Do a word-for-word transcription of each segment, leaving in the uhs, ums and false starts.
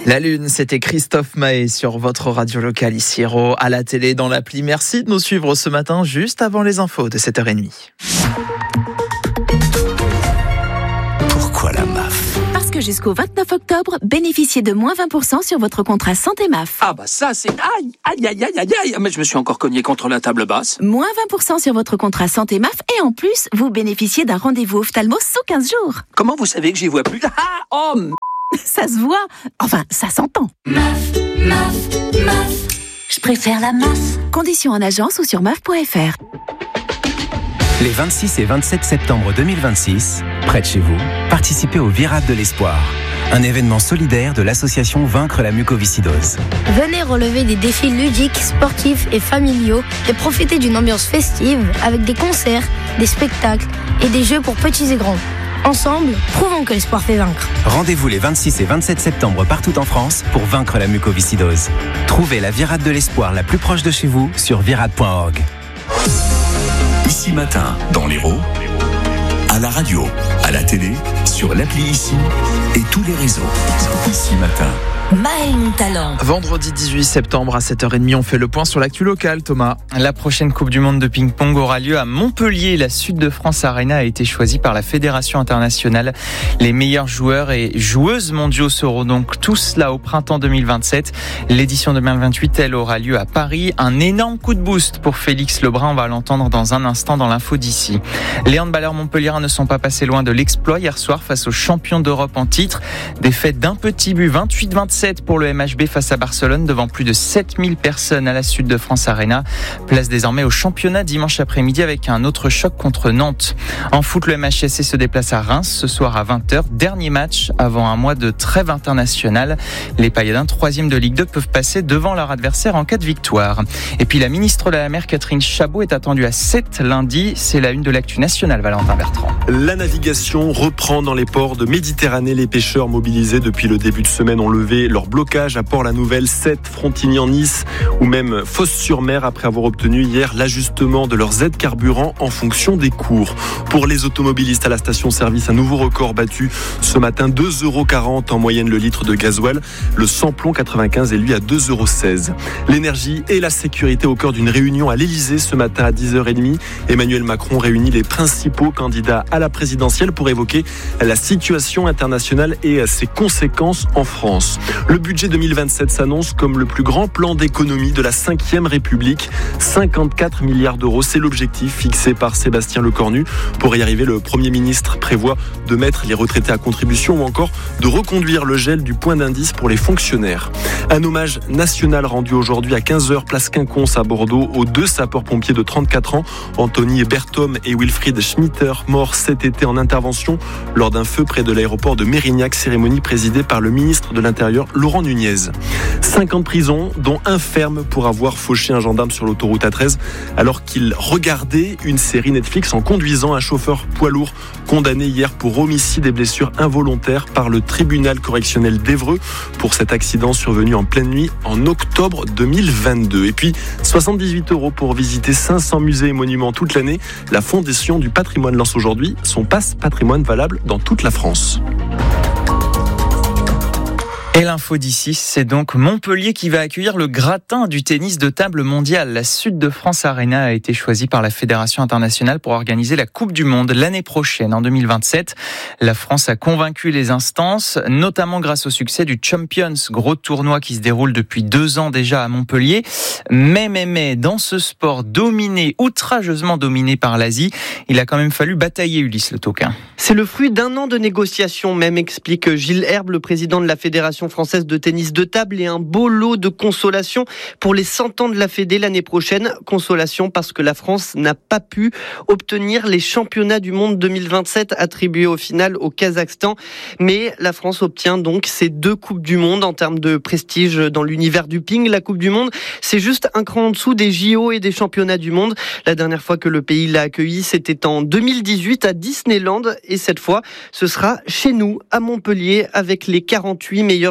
La Lune, c'était Christophe Maé sur votre radio locale ici Hérault, à la télé, dans l'appli. Merci de nous suivre ce matin, juste avant les infos de sept heures trente. Pourquoi la M A F ? Parce que jusqu'au vingt-neuf octobre, bénéficiez de moins vingt pour cent sur votre contrat santé M A F. Ah bah ça c'est... Aïe, aïe, aïe, aïe, aïe, aïe. Mais je me suis encore cogné contre la table basse. Moins vingt pour cent sur votre contrat santé M A F et en plus, vous bénéficiez d'un rendez-vous ophtalmo sous quinze jours. Comment vous savez que j'y vois plus ? Ah, oh m... Ça se voit. Enfin, ça s'entend. M A F, M A F, M A F. Je préfère la M A F. Conditions en agence ou sur M A F point F R. Les vingt-six et vingt-sept septembre deux mille vingt-six, près de chez vous, participez au Virade de l'Espoir, un événement solidaire de l'association Vaincre la mucoviscidose. Venez relever des défis ludiques, sportifs et familiaux et profiter d'une ambiance festive avec des concerts, des spectacles et des jeux pour petits et grands. Ensemble, prouvons que l'espoir fait vaincre. Rendez-vous les vingt-six et vingt-sept septembre partout en France pour vaincre la mucoviscidose. Trouvez la Virade de l'Espoir la plus proche de chez vous sur virade point org. Ici Matin, dans l'Hérault, à la radio, à la télé, sur l'appli Ici et tous les réseaux. Ici Matin. Maël Talent. Vendredi dix-huit septembre à sept heures trente, on fait le point sur l'actu locale, Thomas. La prochaine Coupe du Monde de ping-pong aura lieu à Montpellier. La Sud de France Arena a été choisie par la Fédération internationale. Les meilleurs joueurs et joueuses mondiaux seront donc tous là au printemps deux mille vingt-sept. L'édition deux mille vingt-huit, elle aura lieu à Paris. Un énorme coup de boost pour Félix Lebrun. On va l'entendre dans un instant dans l'info d'ici. Les handballeurs montpelliérains ne sont pas passés loin de l'exploit hier soir face aux champions d'Europe en titre. Défaite d'un petit but, vingt-huit vingt-sept pour le M H B face à Barcelone devant plus de sept mille personnes à la Sud de France Arena. Place désormais au championnat dimanche après-midi avec un autre choc contre Nantes. En foot, le M H S C se déplace à Reims ce soir à vingt heures. Dernier match avant un mois de trêve internationale. Les Payadins, troisième de Ligue deux, peuvent passer devant leur adversaire en cas de victoire. Et puis la ministre de la Mer, Catherine Chabot, est attendue à sept lundi. C'est la une de l'actu nationale, Valentin Bertrand. La navigation reprend dans les ports de Méditerranée. Les pêcheurs mobilisés depuis le début de semaine ont levé leur blocage à Port-la-Nouvelle, Sète, Frontignan-Nice ou même Fos-sur-Mer après avoir obtenu hier l'ajustement de leurs aides carburant en fonction des cours. Pour les automobilistes à la station-service, un nouveau record battu ce matin, deux euros quarante en moyenne le litre de gasoil. Le samplon quatre-vingt-quinze est lui à deux euros seize. L'énergie et la sécurité au cœur d'une réunion à l'Élysée ce matin à dix heures trente. Emmanuel Macron réunit les principaux candidats à la présidentielle pour évoquer la situation internationale et ses conséquences en France. Le budget deux mille vingt-sept s'annonce comme le plus grand plan d'économie de la cinquième République. cinquante-quatre milliards d'euros, c'est l'objectif fixé par Sébastien Lecornu. Pour y arriver, le Premier ministre prévoit de mettre les retraités à contribution ou encore de reconduire le gel du point d'indice pour les fonctionnaires. Un hommage national rendu aujourd'hui à quinze heures, place Quinconce à Bordeaux, aux deux sapeurs-pompiers de trente-quatre ans, Anthony Berthom et Wilfried Schmitter, morts cet été en intervention lors d'un feu près de l'aéroport de Mérignac, cérémonie présidée par le ministre de l'Intérieur, Laurent Nunez. cinq ans de prison, dont un ferme pour avoir fauché un gendarme sur l'autoroute A treize alors qu'il regardait une série Netflix en conduisant. Un chauffeur poids lourd condamné hier pour homicide et blessures involontaires par le tribunal correctionnel d'Évreux pour cet accident survenu en pleine nuit en octobre deux mille vingt-deux. Et puis soixante-dix-huit euros pour visiter cinq cents musées et monuments toute l'année. La Fondation du patrimoine lance aujourd'hui son passe patrimoine valable dans toute la France. Et l'info d'ici, c'est donc Montpellier qui va accueillir le gratin du tennis de table mondial. La Sud de France Arena a été choisie par la Fédération internationale pour organiser la Coupe du Monde l'année prochaine, en deux mille vingt-sept. La France a convaincu les instances, notamment grâce au succès du Champions, gros tournoi qui se déroule depuis deux ans déjà à Montpellier. Mais, mais, mais, dans ce sport dominé, outrageusement dominé par l'Asie, il a quand même fallu batailler, Ulysse Le Toquin. C'est le fruit d'un an de négociations, même, explique Gilles Herbe, le président de la Fédération française de tennis de table, et un beau lot de consolation pour les cent ans de la Fédé l'année prochaine. Consolation parce que la France n'a pas pu obtenir les championnats du monde deux mille vingt-sept attribués au final au Kazakhstan. Mais la France obtient donc ces deux Coupes du Monde en termes de prestige dans l'univers du ping. La Coupe du Monde, c'est juste un cran en dessous des J O et des championnats du monde. La dernière fois que le pays l'a accueilli, c'était en deux mille dix-huit à Disneyland. Et cette fois, ce sera chez nous, à Montpellier, avec les quarante-huit meilleurs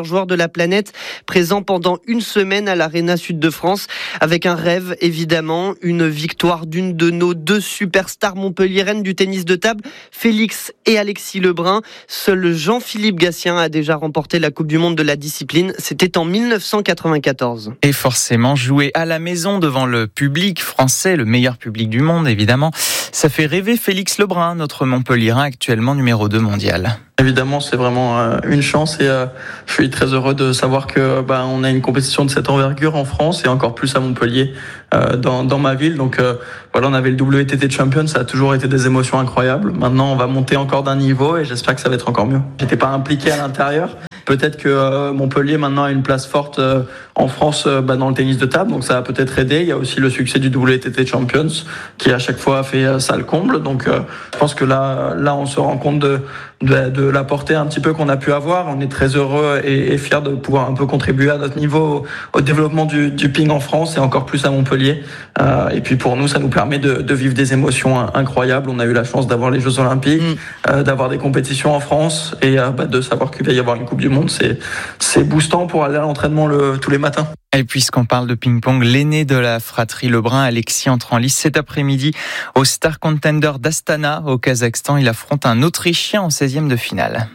meilleurs joueurs de la planète, présents pendant une semaine à l'Arena Sud de France, avec un rêve évidemment, une victoire d'une de nos deux superstars montpelliéraines du tennis de table, Félix et Alexis Lebrun. Seul Jean-Philippe Gatien a déjà remporté la Coupe du Monde de la discipline, c'était en dix-neuf cent quatre-vingt-quatorze. Et forcément, jouer à la maison devant le public français, le meilleur public du monde évidemment, ça fait rêver Félix Lebrun, notre Montpelliérain actuellement numéro deux mondial. Évidemment, c'est vraiment euh, une chance et euh, je suis très heureux de savoir que bah, on a une compétition de cette envergure en France et encore plus à Montpellier, euh, dans, dans ma ville. Donc euh, voilà, on avait le W T T Champion, ça a toujours été des émotions incroyables. Maintenant, on va monter encore d'un niveau et j'espère que ça va être encore mieux. J'étais pas impliqué à l'intérieur. Peut-être que euh, Montpellier maintenant a une place forte euh, en France euh, bah, dans le tennis de table, donc ça va peut-être aider. Il y a aussi le succès du W T T Champions qui à chaque fois fait euh, ça le comble. Donc euh, je pense que là, là, on se rend compte de, de, de la portée un petit peu qu'on a pu avoir. On est très heureux et, et fiers de pouvoir un peu contribuer à notre niveau au, au développement du, du ping en France et encore plus à Montpellier. Euh, et puis pour nous, ça nous permet de, de vivre des émotions incroyables. On a eu la chance d'avoir les Jeux Olympiques, mmh. euh, d'avoir des compétitions en France et euh, bah, de savoir qu'il va y avoir une Coupe du Monde. C'est, c'est boostant pour aller à l'entraînement le, tous les matins. Et puisqu'on parle de ping-pong, l'aîné de la fratrie Lebrun, Alexis, entre en lice cet après-midi au Star Contender d'Astana au Kazakhstan. Il affronte un Autrichien en seizième de finale.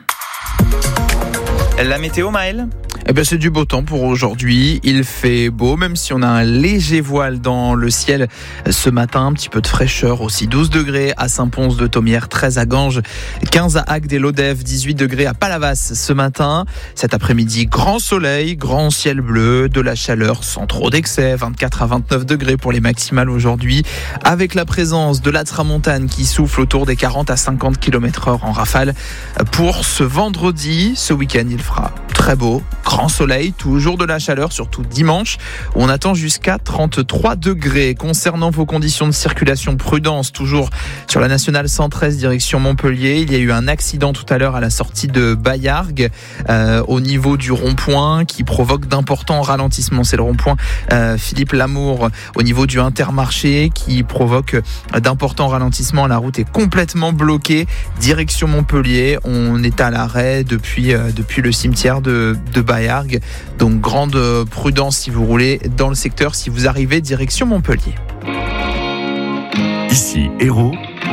La météo, Maël ? Eh ben, c'est du beau temps pour aujourd'hui. Il fait beau, même si on a un léger voile dans le ciel ce matin. Un petit peu de fraîcheur aussi. douze degrés à Saint-Pons-de-Thomières, treize à Ganges, quinze à Agde-Lodève, dix-huit degrés à Palavas ce matin. Cet après-midi, grand soleil, grand ciel bleu, de la chaleur sans trop d'excès. vingt-quatre à vingt-neuf degrés pour les maximales aujourd'hui. Avec la présence de la tramontane qui souffle autour des quarante à cinquante kilomètres heure en rafale. Pour ce vendredi, ce week-end, il fera très beau. Grand soleil, toujours de la chaleur, surtout dimanche, où on attend jusqu'à trente-trois degrés. Concernant vos conditions de circulation, prudence, toujours sur la nationale cent treize direction Montpellier. Il y a eu un accident tout à l'heure à la sortie de Baillargues, euh, au niveau du rond-point, qui provoque d'importants ralentissements. C'est le rond-point euh, Philippe Lamour, au niveau du Intermarché, qui provoque d'importants ralentissements. La route est complètement bloquée, direction Montpellier. On est à l'arrêt depuis, euh, depuis le cimetière de, de Baillargues. Donc grande prudence si vous roulez dans le secteur, si vous arrivez direction Montpellier. Ici Hérault.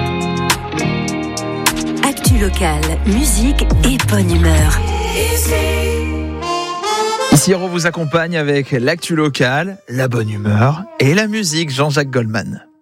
Actu locale, musique et bonne humeur. Ici Hérault vous accompagne avec l'actu locale, la bonne humeur et la musique. Jean-Jacques Goldman.